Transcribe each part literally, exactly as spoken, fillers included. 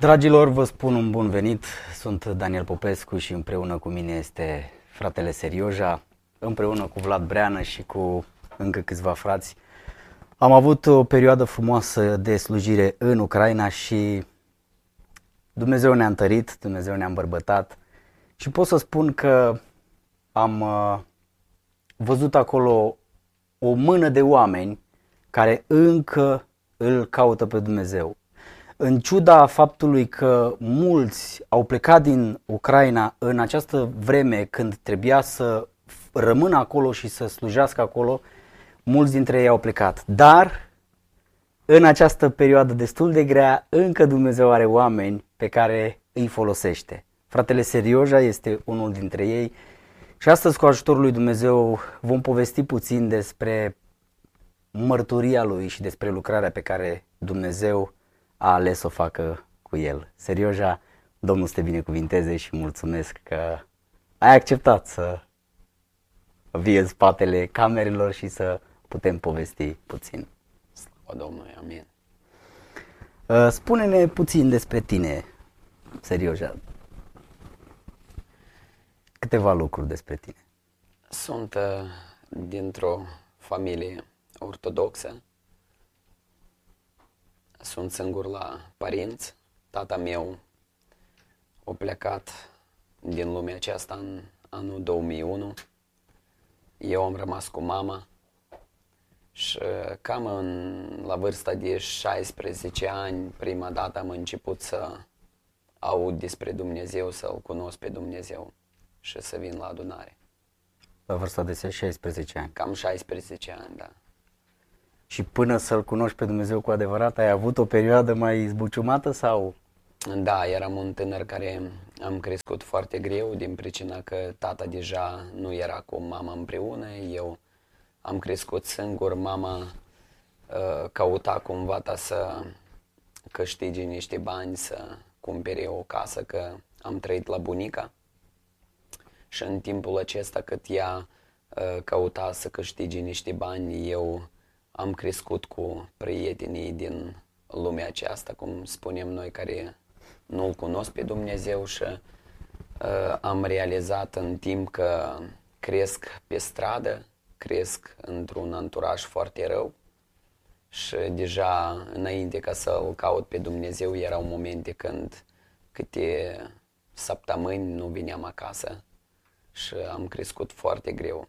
Dragilor, vă spun un bun venit, sunt Daniel Popescu și împreună cu mine este fratele Serioja, împreună cu Vlad Breană și cu încă câțiva frați. Am avut o perioadă frumoasă de slujire în Ucraina și Dumnezeu ne-a întărit, Dumnezeu ne-a îmbărbătat și pot să spun că am uh, văzut acolo o mână de oameni care încă îl caută pe Dumnezeu. În ciuda faptului că mulți au plecat din Ucraina în această vreme când trebuia să rămână acolo și să slujească acolo, mulți dintre ei au plecat. Dar în această perioadă destul de grea, încă Dumnezeu are oameni pe care îi folosește. Fratele Serioja este unul dintre ei și astăzi, cu ajutorul lui Dumnezeu, vom povesti puțin despre mărturia lui și despre lucrarea pe care Dumnezeu a ales să o facă cu el. Serioja, Domnul să te binecuvinteze și mulțumesc că ai acceptat să vii în spatele camerelor și să putem povesti puțin. Slavă Domnului, amin. Spune-ne puțin despre tine, Serioja. Câteva lucruri despre tine. Sunt uh, dintr-o familie ortodoxă. Sunt singur la părinți. Tata meu a plecat din lumea aceasta în anul două mii unu. Eu am rămas cu mama și cam în, la vârsta de șaisprezece ani, prima dată am început să aud despre Dumnezeu, să-L cunosc pe Dumnezeu și să vin la adunare. La vârsta de șaisprezece ani. Cam șaisprezece ani, da. Și până să-L cunoști pe Dumnezeu cu adevărat, ai avut o perioadă mai zbuciumată sau? Da, eram un tânăr care am crescut foarte greu din pricina că tata deja nu era cu mama împreună. Eu am crescut singur, mama uh, căuta cumva ta să câștige niște bani, să cumpere o casă, că am trăit la bunica. Și în timpul acesta cât ea uh, căuta să câștige niște bani, eu am crescut cu prietenii din lumea aceasta, cum spunem noi, care nu-L cunosc pe Dumnezeu și uh, am realizat în timp că cresc pe stradă, cresc într-un anturaj foarte rău și deja înainte ca să-L caut pe Dumnezeu erau momente când câte săptămâni nu veneam acasă și am crescut foarte greu.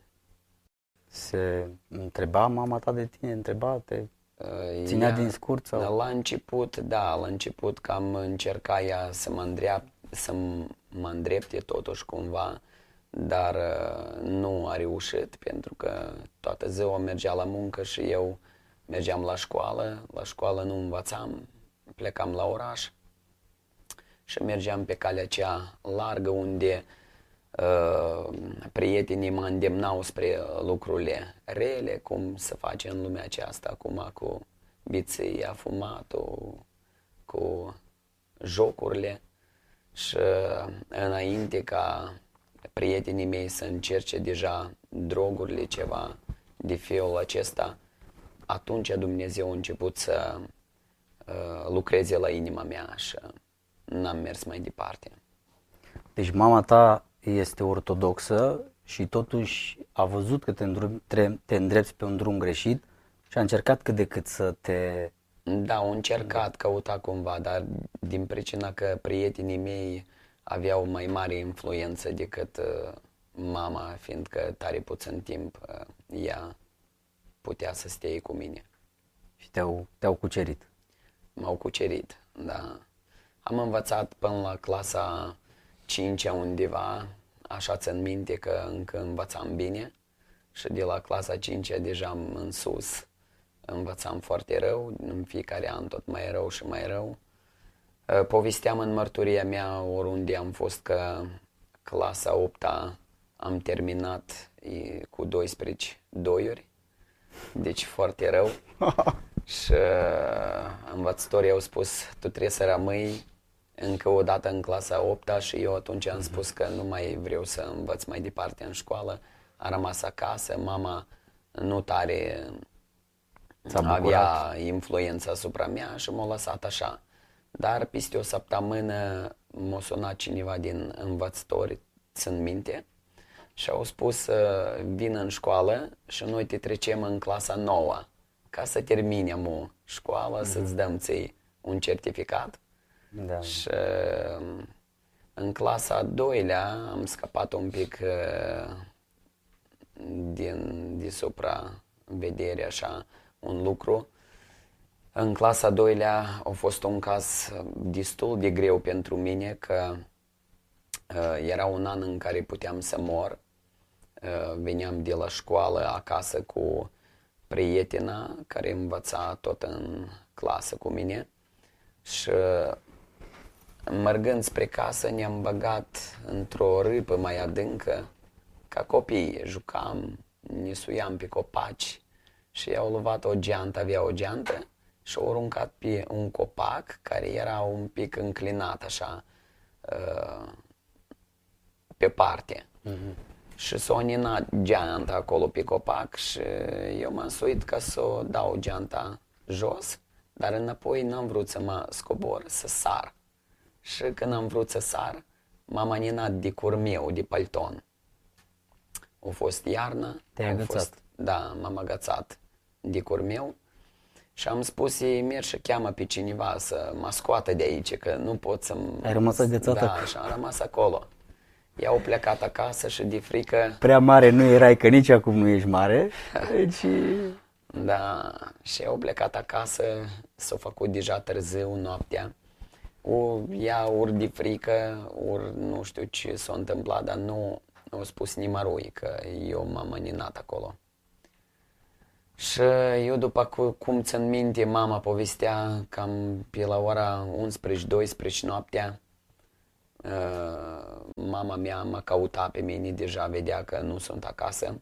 Se întreba mama ta de tine, întreba, te ținea ea, din scurt? Sau? La început, da, la început cam încerca ea să mă, îndreap, să mă îndrepte totuși cumva, dar nu a reușit pentru că toată ziua mergea la muncă și eu mergeam la școală, la școală nu învățam, plecam la oraș și mergeam pe calea cea largă unde Uh, prietenii mă îndemnau spre lucrurile rele, cum se face în lumea aceasta acum cu biția, fumatul, cu jocurile și înainte ca prietenii mei să încerce deja drogurile, ceva de felul acesta, atunci Dumnezeu a început să uh, lucreze la inima mea și n-am mers mai departe. Deci mama ta este ortodoxă și totuși a văzut că te, îndrum, te îndrepți pe un drum greșit și a încercat cât de cât să te... Da, au încercat, căuta cumva, dar din pricina că prietenii mei aveau mai mare influență decât uh, mama, fiindcă tare puțin timp uh, ea putea să stea cu mine. Și te-au, te-au cucerit. M-au cucerit, da. Am învățat până la clasa cincea undeva, așa țin minte că încă învățam bine și de la clasa cincea deja în sus învățam foarte rău, în fiecare an tot mai rău și mai rău. Povesteam în mărturia mea oriunde am fost că clasa opta am terminat cu doisprezece doiuri, deci foarte rău. Și învățătorii au spus, tu trebuie să rămâi încă o dată în clasa opta și eu atunci am spus că nu mai vreau să învăț mai departe în școală. Am rămas acasă, mama nu tare avea influența asupra mea și m-a lăsat așa. Dar peste o săptămână m-a sunat cineva din învățători, țin minte, și au spus să vin în școală și noi te trecem în clasa nouă, ca să terminem o școală, mm-hmm. să-ți dăm ție un certificat. Da. Și în clasa a doilea am scăpat un pic uh, din deasupra vedere așa un lucru. În clasa a doilea a fost un caz destul de greu pentru mine, că uh, era un an în care puteam să mor. Uh, veneam de la școală acasă cu prietena care învăța tot în clasă cu mine și mergând spre casă ne-am băgat într-o râpă mai adâncă, ca copii, jucam, ne suiam pe copaci și i-au luat o geantă, avea o geantă și au aruncat pe un copac care era un pic înclinat așa pe parte. Mm-hmm. Și s-a ninat geanta acolo pe copac și eu m-am suit ca să o dau geanta jos, dar înapoi n-am vrut să mă scobor, să sar. Și când am vrut să sar, m-am aninat de curmeu, de palton. A fost iarnă. Te-ai agățat? Fost, da, m-am agățat de curmeu și am spus ei, merg și cheamă pe cineva să mă scoată de aici, că nu pot să... Ai rămas agățată? Da, și am rămas acolo. I-au plecat acasă și de frică... Prea mare nu erai, că nici acum nu ești mare, deci... Da, și au plecat acasă, s-au făcut deja târziu, noaptea. O, ea ori de frică, ori nu știu ce s-a întâmplat, dar nu au spus nimărui că eu m-am aninat acolo. Și eu, după cum țin minte, mama povestea cam pe la ora unsprezece douăsprezece noaptea, uh, mama mea mă căuta pe mine, deja vedea că nu sunt acasă.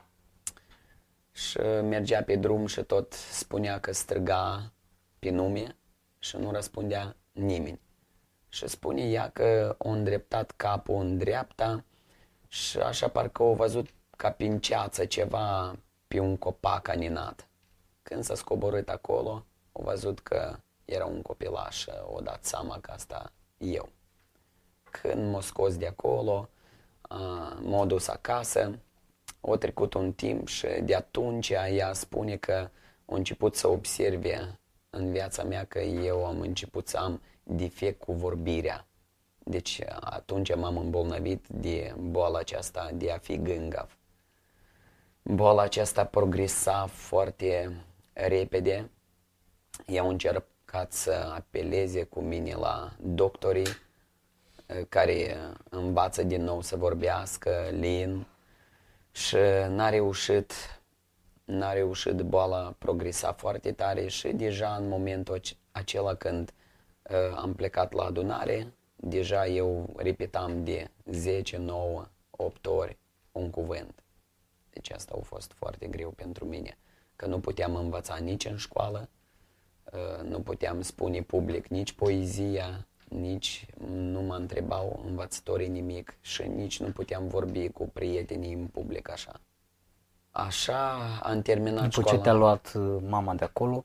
Și mergea pe drum și tot spunea că striga pe nume și nu răspundea nimeni. Și spune ea că a îndreptat capul în dreapta și așa parcă a văzut ca prin ceață ceva pe un copac aninat. Când s-a scoborât acolo, a văzut că era un copilaș și a dat seama că asta eu. Când m-a scos de acolo, m-a dus acasă, a trecut un timp și de atunci ea spune că a început să observe în viața mea că eu am început să am defect cu vorbirea. Deci atunci m-am îmbolnăvit de boala aceasta de a fi gângav. Boala aceasta progresa foarte repede. I-au încercat să apeleze cu mine la doctorii care învață din nou să vorbească lin și n-a reușit, n-a reușit, boala progresa foarte tare și deja în momentul acela când uh, am plecat la adunare, deja eu repetam de zece, nouă, opt ori un cuvânt. Deci asta a fost foarte greu pentru mine, că nu puteam învăța nici în școală, uh, nu puteam spune public nici poezia, nici nu mă întrebau învățătorii nimic și nici nu puteam vorbi cu prietenii în public așa. Așa am terminat După școala. ce te-a luat mama de acolo?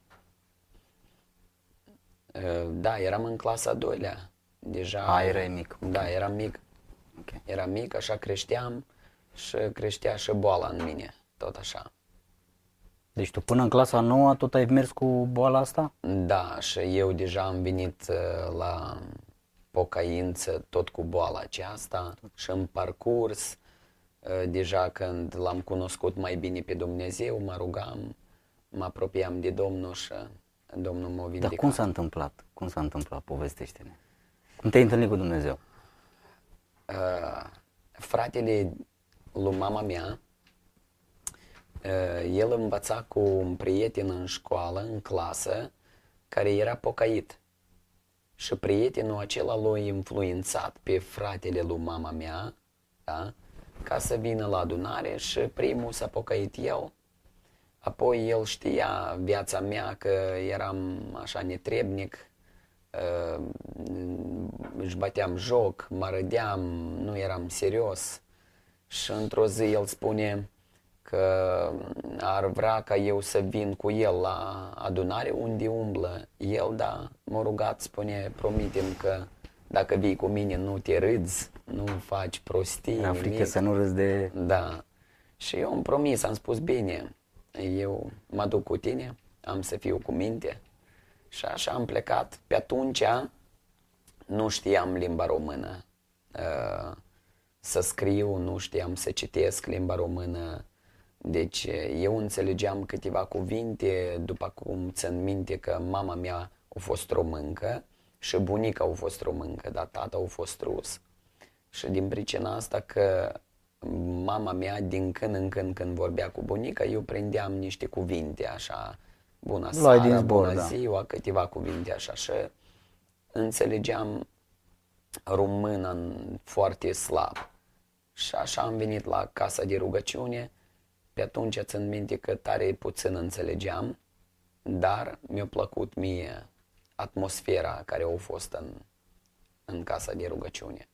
Da, eram în clasa a doilea. Deja. A, erai mic. Da, okay. eram mic. Okay. Eram mic, așa creșteam și creștea și boala în mine, tot așa. Deci tu până în clasa nouă tot ai mers cu boala asta? Da, și eu deja am venit la pocăință tot cu boala aceasta și în parcurs, deja când l-am cunoscut mai bine pe Dumnezeu, mă rugam, mă apropiam de Domnul și Domnul m-a vindecat. Dar cum s-a întâmplat? Cum s-a întâmplat? Povestește-ne. Cum te-ai întâlnit cu Dumnezeu? Uh, fratele lui mama mea, uh, el învăța cu un prieten în școală, în clasă, care era pocăit. Și prietenul acela l-a influențat pe fratele lui mama mea, da? Ca să vină la adunare și primul s-a pocăit el. Apoi el știa viața mea, că eram așa netrebnic, uh, își băteam joc, mă râdeam, nu eram serios. Și într-o zi el spune, că ar vrea ca eu să vin cu el la adunare unde umblă el, dar m-a rugat, spune, promitem că dacă vii cu mine nu te râzi, nu faci prostii, Era frică nimic. să nu râzi de... Da. Și eu am promis, am spus, bine, eu mă duc cu tine, am să fiu cu minte. Și așa am plecat. Pe atunci nu știam limba română uh, să scriu, nu știam să citesc limba română. Deci eu înțelegeam câteva cuvinte, după cum țin minte că mama mea a fost româncă și bunica a fost româncă, dar tata a fost rus. Și din pricina asta că mama mea din când în când când vorbea cu bunica, eu prindeam niște cuvinte așa, bună Luai din seara, zbor, bună da. ziua, câteva cuvinte așa și înțelegeam română foarte slab. Și așa am venit la casa de rugăciune. Pe atunci țin minte că tare puțin înțelegeam, dar mi-a plăcut mie atmosfera care a fost în, în casa de rugăciune.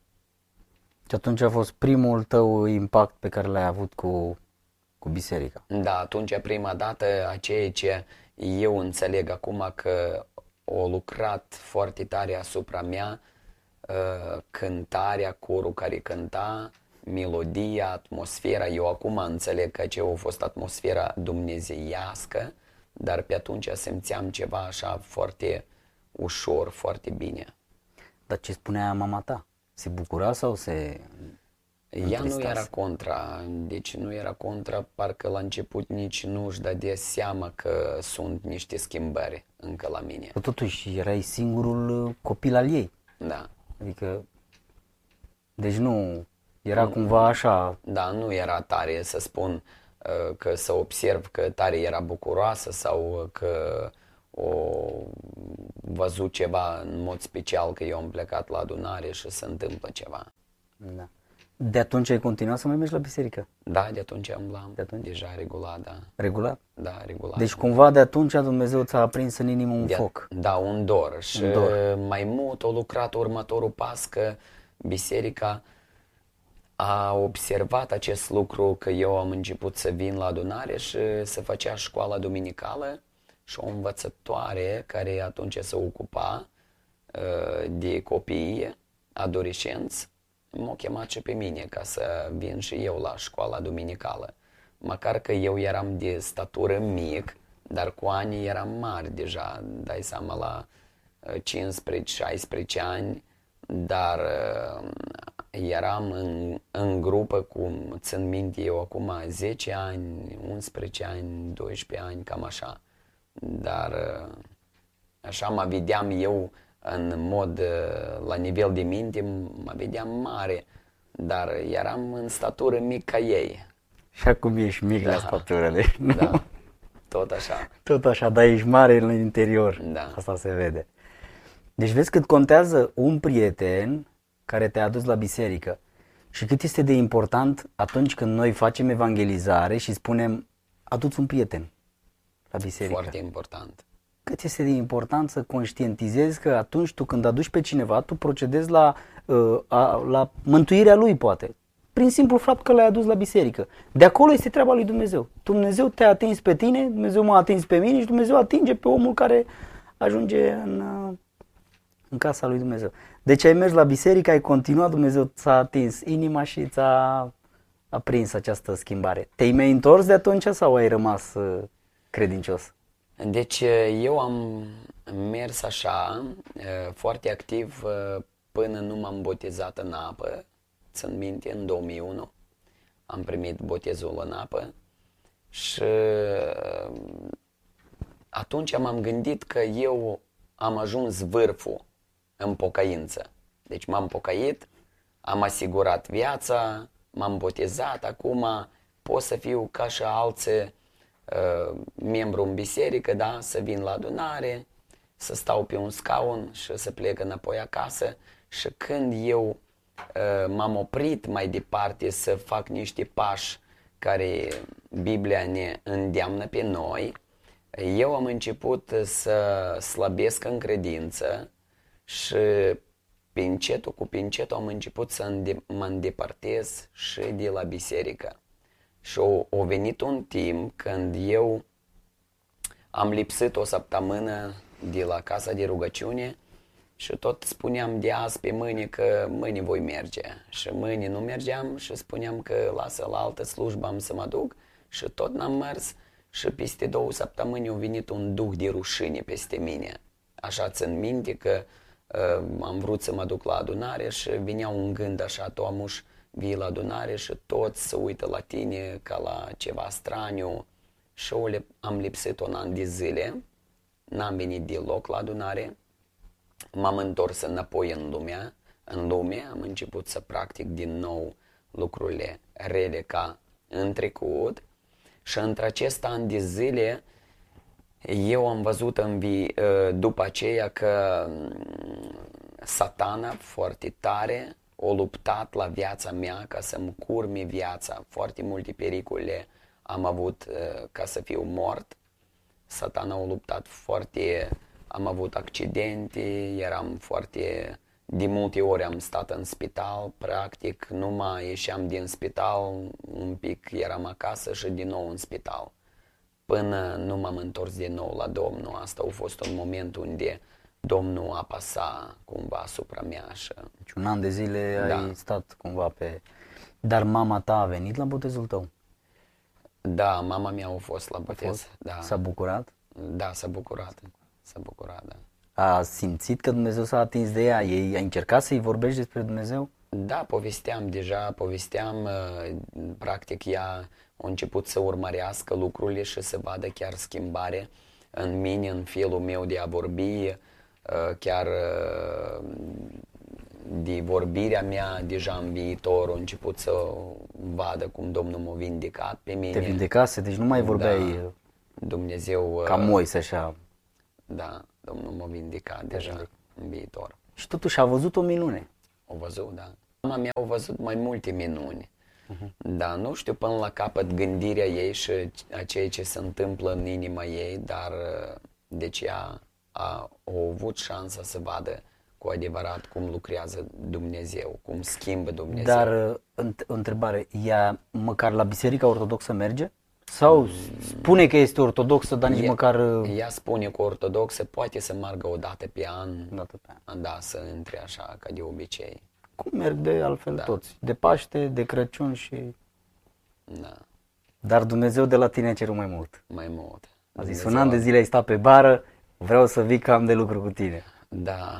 Și atunci a fost primul tău impact pe care l-ai avut cu, cu biserica. Da, atunci prima dată a ceea ce eu înțeleg acum că a lucrat foarte tare asupra mea, uh, cântarea, corul care cânta, melodia, atmosfera. Eu acum înțeleg că ce a fost atmosfera dumnezeiască, dar pe atunci simțeam ceva așa foarte ușor, foarte bine. Dar ce spunea mama ta? Se bucura sau se Ea nu întristase? era contra, deci nu era contra, parcă la început nici nu își dădea seama că sunt niște schimbări încă la mine. Că totuși erai singurul uh, copil al ei. Da, Adică, deci nu, era cumva așa, da, nu era tare să spun uh, că să observ că tare era bucuroasă sau că o văzut ceva în mod special că eu am plecat la adunare și se întâmplă ceva. da. De atunci ai continuat să mai mergi la biserică? Da, de atunci am la De atunci? deja regulat, da. Regulat? Da, regulat. Deci cumva de atunci Dumnezeu ți-a aprins în inimă un De- foc. Da, un dor. Și Un dor. mai mult a lucrat următorul pas că biserica a observat acest lucru că eu am început să vin la adunare și se făcea școala duminicală și o învățătoare care atunci se ocupa uh, de copii, adolescenți, m-a chemat și pe mine ca să vin și eu la școala duminicală. Măcar că eu eram de statură mic, dar cu ani eram mari deja, dai seama la uh, cincisprezece șaisprezece ani, dar uh, eram în, în grupă cu, țin minte eu acum, zece ani, unsprezece ani, doisprezece ani, cam așa. Dar uh, așa mă vedeam eu în mod, uh, la nivel de minte, mă vedeam mare, dar eram în statură mic ca ei. Și acum ești mic la Da. statură, deci nu? Da, tot așa. Tot așa, dar ești mare în interior. Da. Asta se vede. Deci vezi cât contează un prieten care te-a adus la biserică și cât este de important atunci când noi facem evangelizare și spunem adu-ți un prieten la biserică. Foarte important. Cât este de important să conștientizezi că atunci tu când aduci pe cineva, tu procedezi la, uh, a, la mântuirea lui poate. Prin simplu fapt că l-ai adus la biserică. De acolo este treaba lui Dumnezeu. Dumnezeu te-a atins pe tine, Dumnezeu m-a atins pe mine și Dumnezeu atinge pe omul care ajunge în, uh, în casa lui Dumnezeu. Deci ai mers la biserică, ai continuat, Dumnezeu ți-a atins inima și ți-a aprins această schimbare. Te-ai mai întors de atunci sau ai rămas uh, credincios? Deci eu am mers așa, foarte activ, până nu m-am botezat în apă. Țin minte, în două mii unu am primit botezul în apă și atunci m-am gândit că eu am ajuns vârful în pocăință. Deci m-am pocăit, am asigurat viața, m-am botezat, acum pot să fiu ca și alții uh, membru în biserică, da? Să vin la adunare, să stau pe un scaun și să plec înapoi acasă. Și când eu uh, m-am oprit mai departe să fac niște pași care Biblia ne îndeamnă pe noi, eu am început să slăbesc în credință și pincetul cu pincetul am început să înde- mă îndepărtez și de la biserică. Și o, o venit un timp când eu am lipsit o săptămână de la casa de rugăciune și tot spuneam de azi pe mâine că mâine voi merge. Și mâine nu mergeam și spuneam că lasă la altă slujbă am să mă duc și tot n-am mers și peste două săptămâni a venit un duh de rușine peste mine. Așa țin minte că uh, am vrut să mă duc la adunare și venea un gând așa, Tomuș, vii la adunare și toți se uită la tine ca la ceva straniu. Și am lipsit un an de zile, n-am venit deloc la adunare, m-am întors înapoi în lumea, în lume, am început să practic din nou lucrurile rele ca în trecut și între acest an de zile eu am văzut în vi- după aceea că Satana foarte tare a luptat la viața mea ca să-mi curme viața, foarte multe pericole am avut uh, ca să fiu mort. Satana a luptat foarte, am avut accidente, eram foarte, de multe ori am stat în spital, practic nu mai ieșeam din spital, un pic eram acasă și din nou în spital. Până nu m-am întors din nou la Domnul, asta a fost un moment unde Domnul apăsa cumva asupra mea. Și... Deci un an de zile Da. ai stat cumva pe... Dar mama ta a venit la botezul tău? Da, mama mea a fost la botez. fost? Da. S-a bucurat? Da, s-a bucurat. S-a bucurat, da. A simțit că Dumnezeu s-a atins de ea? Ei, ai încercat să-i vorbești despre Dumnezeu? Da, povesteam deja, povesteam, practic ea a început să urmărească lucrurile și să vadă chiar schimbare în mine, în felul meu de a vorbi, chiar de vorbirea mea deja în viitor, a început să vadă cum Domnul m-a vindecat pe mine. Te vindecase, deci nu mai vorbeai Da, Dumnezeu, ca Moise așa. da, Domnul m-a vindecat deja vindecat. în viitor. Și totuși a văzut o minune. O văzut, da. Mama mea a văzut mai multe minuni. Uh-huh. Da, nu știu până la capăt gândirea ei și a ceea ce se întâmplă în inima ei, dar deci ea a, a avut șansa să vadă cu adevărat cum lucrează Dumnezeu, cum schimbă Dumnezeu. Dar, o întrebare, ea măcar la biserica ortodoxă merge? Sau spune că este ortodoxă, dar nici ea, măcar... Ea spune că ortodoxă poate să meargă o dată pe an, Dată pe an. da, să intre așa, ca de obicei. Cum merg de altfel Da. toți? De Paște, de Crăciun și... Da, Dar Dumnezeu de la tine a cerut mai mult. mai mult. A zis, Dumnezeu un an de a- zile ai stat pe bară, vreau să vii că am de lucru cu tine. Da,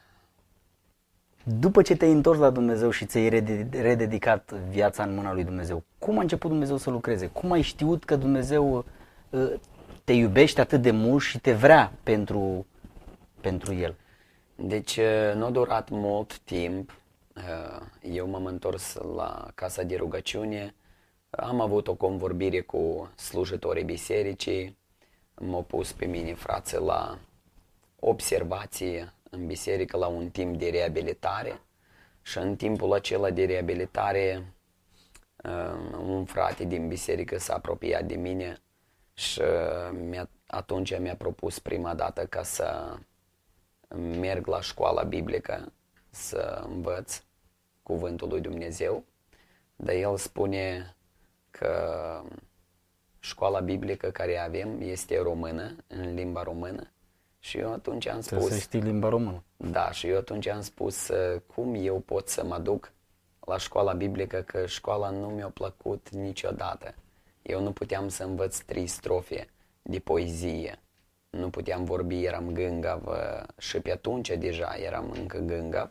După ce te-ai întors la Dumnezeu și ți-ai rede- rededicat viața în mâna lui Dumnezeu, cum a început Dumnezeu să lucreze? Cum ai știut că Dumnezeu uh, te iubește atât de mult și te vrea pentru, pentru El? deci uh, nu a durat mult timp. Uh, Eu m-am întors la casa de rugăciune, am avut o convorbire cu slujitorii bisericii, m-au pus pe mine frață la observație în biserică la un timp de reabilitare și în timpul acela de reabilitare uh, un frate din biserică s-a apropiat de mine și mi-a, atunci mi-a propus prima dată ca să merg la școala biblică să învăț cuvântul lui Dumnezeu, dar el spune că școala biblică care avem este română, în limba română, și eu atunci am Trebuie spus, să știi limba română. da, și eu atunci am spus uh, cum eu pot să mă duc la școala biblică, că școala nu mi-a plăcut niciodată. Eu nu puteam să învăț trei strofe de poezie, nu puteam vorbi, eram gângav uh, și pe atunci deja eram încă gângav.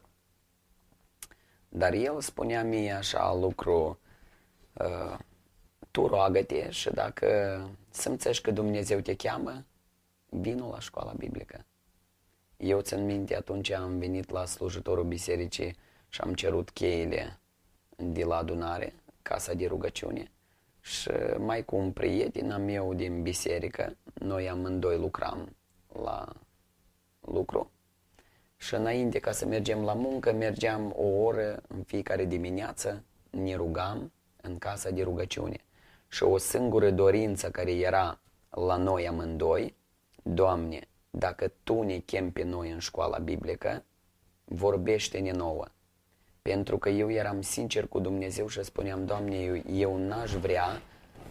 Dar el spunea mie așa lucru, uh, tu roagă-te și dacă simțești că Dumnezeu te cheamă, vino la școala biblică. Eu țin minte, atunci am venit la slujitorul bisericii și am cerut cheile de la adunare, casa de rugăciune, și mai cu un prieten al meu din biserică, noi amândoi lucram la lucru și înainte ca să mergem la muncă, mergeam o oră în fiecare dimineață, ne rugam în casa de rugăciune. Și o singură dorință care era la noi amândoi, Doamne, dacă Tu ne chem pe noi în școala biblică, vorbește-ne nouă. Pentru că eu eram sincer cu Dumnezeu și spuneam, Doamne, eu, eu n-aș vrea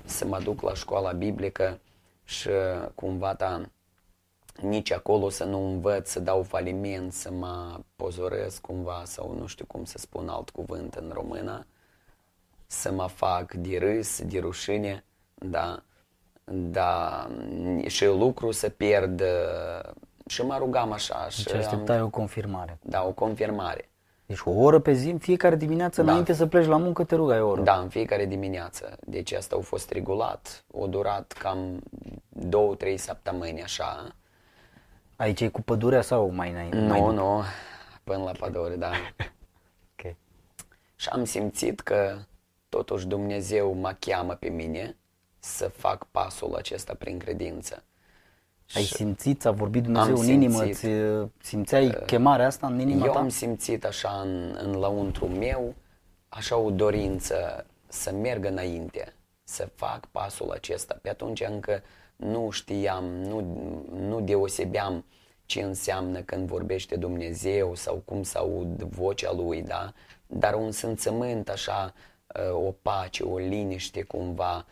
să mă duc la școala biblică și cumva ta, nici acolo să nu învăț, să dau faliment, să mă pozoresc cumva sau nu știu cum să spun alt cuvânt în română, să mă fac de râs, de rușine, da, da, și lucru să pierd și mă rugam așa. Deci și așteptai am, o confirmare. Da, o confirmare. Deci o oră pe zi, în fiecare dimineață, Da. înainte să pleci la muncă, te rugai o oră. Da, în fiecare dimineață. Deci asta a fost regulat, a durat cam două, trei săptămâni așa. Aici e cu pădurea sau mai înainte? mai Nu, după? nu, până la pădure, da. Ok. Și am simțit că totuși Dumnezeu mă cheamă pe mine să fac pasul acesta prin credință. Ai Și simțit, a vorbit Dumnezeu am în inimă, simțit. ți, simțeai chemarea asta în inima Eu ta? am simțit așa în, în lăuntru meu, așa o dorință să merg înainte, să fac pasul acesta. Pe atunci încă nu știam, nu, nu deosebeam ce înseamnă când vorbește Dumnezeu sau cum să aud vocea Lui, da? Dar un simțământ așa, o pace, o liniște cumva,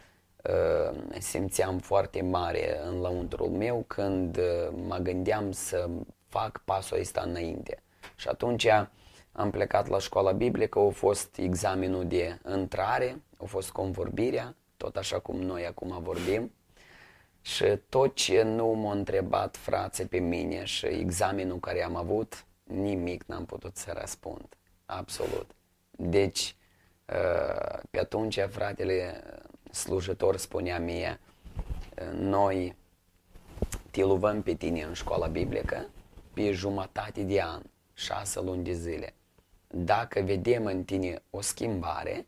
simțeam foarte mare în lăuntrul meu când mă gândeam să fac pasul ăsta înainte. Și atunci am plecat la școala biblică, a fost examenul de intrare, a fost convorbirea, tot așa cum noi acum vorbim. Și tot ce nu m-a întrebat frații pe mine și examenul care am avut, nimic n-am putut să răspund. Absolut. Deci, pe atunci fratele slujitor spunea mie, noi te luvăm pe tine în școala biblică pe jumătate de an, șase luni de zile. Dacă vedem în tine o schimbare,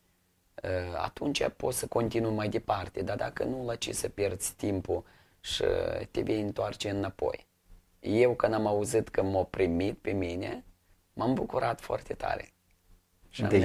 atunci poți să continui mai departe, dar dacă nu, la ce să pierzi timpul și te vei întoarce înapoi. Eu când am auzit că m-au primit pe mine, m-am bucurat foarte tare. Și am Deci